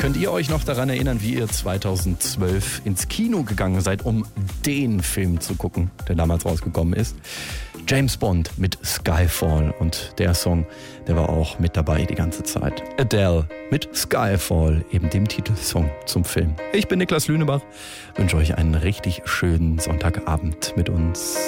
Könnt ihr euch noch daran erinnern, wie ihr 2012 ins Kino gegangen seid, um den Film zu gucken, der damals rausgekommen ist? James Bond mit Skyfall, und der Song, der war auch mit dabei die ganze Zeit. Adele mit Skyfall, eben dem Titelsong zum Film. Ich bin Niklas Lünebach, wünsche euch einen richtig schönen Sonntagabend mit uns.